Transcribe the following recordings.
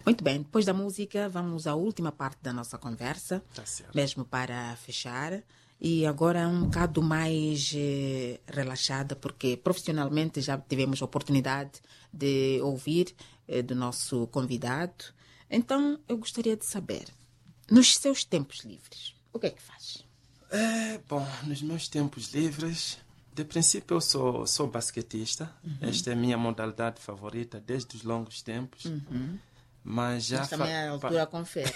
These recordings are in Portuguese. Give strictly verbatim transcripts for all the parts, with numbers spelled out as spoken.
Muito bem, depois da música vamos à última parte da nossa conversa, Tá certo. mesmo para fechar. E agora é um bocado mais eh, relaxada, porque profissionalmente já tivemos a oportunidade de ouvir eh, do nosso convidado. Então, eu gostaria de saber, nos seus tempos livres, o que é que faz? É, bom, nos meus tempos livres, de princípio eu sou, sou basquetista. Uhum. Esta é a minha modalidade favorita desde os longos tempos. Uhum. Mas já Mas também fa... a altura confere.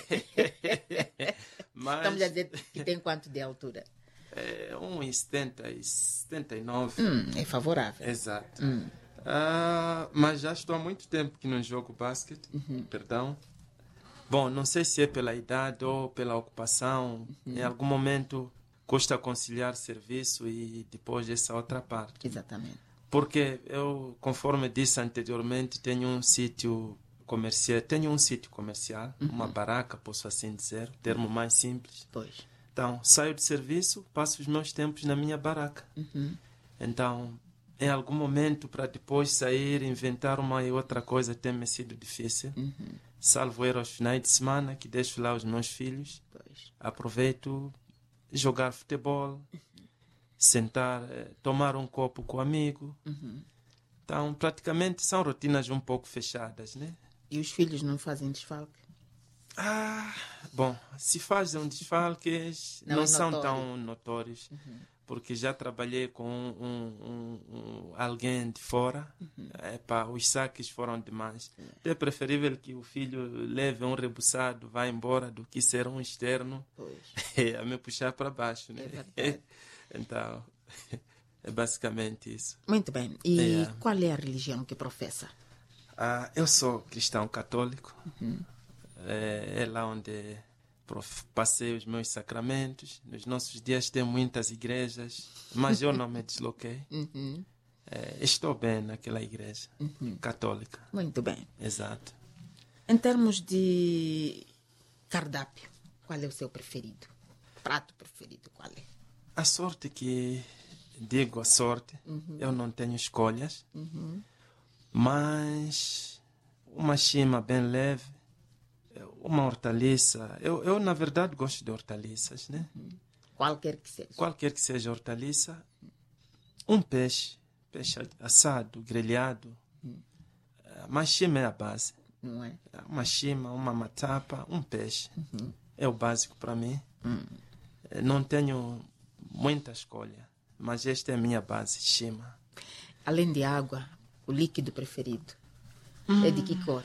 Mas... Estamos a dizer que tem quanto de altura? É um e setenta e setenta e nove. Hum, é favorável. Exato. Hum. Ah, mas já estou há muito tempo que não jogo basquete. Uhum. Perdão. Bom, não sei se é pela idade ou pela ocupação. Uhum. Em algum momento custa conciliar serviço e depois essa outra parte. Exatamente. Porque eu, conforme disse anteriormente, tenho um sítio comercial, tenho um sítio comercial, uhum. uma baraca, posso assim dizer, termo mais simples. Pois. Então, saio de serviço, passo os meus tempos na minha baraca. Uhum. Então, em algum momento, para depois sair, inventar uma e outra coisa, tem-me sido difícil. Uhum. Salvo ir aos finais de semana, que deixo lá os meus filhos. Pois. Aproveito jogar futebol, uhum. sentar, tomar um copo com o amigo. Uhum. Então, praticamente, são rotinas um pouco fechadas, né? E os filhos não fazem desfalque? Ah, bom, se fazem desfalques, não, não é são notório. tão notórios, uhum. porque já trabalhei com um, um, um, um, alguém de fora, uhum. Epa, os saques foram demais. Uhum. É preferível que o filho leve um rebuçado, vá embora, do que ser um externo a me puxar para baixo. Né? É então, é basicamente isso. Muito bem. E é. Qual é a religião que professa? Ah, eu sou cristão católico. Uhum. É, é lá onde passei os meus sacramentos. Nos nossos dias tem muitas igrejas, mas eu não me desloquei. Uhum. É, estou bem naquela igreja uhum. católica. Muito bem. Exato. Em termos de cardápio, qual é o seu preferido? Prato preferido, qual é? A sorte que digo a sorte, uhum. eu não tenho escolhas, uhum. mas uma chima bem leve, uma hortaliça. Eu, eu, na verdade, gosto de hortaliças, né? Uhum. Qualquer que seja. Qualquer que seja hortaliça. Um peixe. Peixe assado, grelhado. Uhum. Uma chima é a base. Não é? Uma chima, uma matapa, um peixe. Uhum. É o básico para mim. Uhum. Não tenho muita escolha, mas esta é a minha base, chima. Além de água, o líquido preferido hum. é de que cor?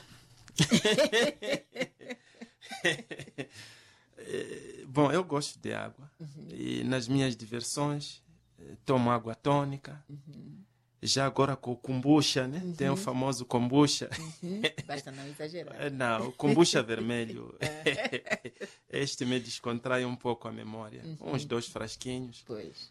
Bom, eu gosto de água. Uhum. E nas minhas diversões tomo água tônica. Uhum. Já agora com o kombucha, né? Uhum. Tem o famoso kombucha. Uhum. Basta não exagerar. Não, o kombucha vermelho. Este me descontrai um pouco a memória. Uhum. Uns dois frasquinhos. Pois.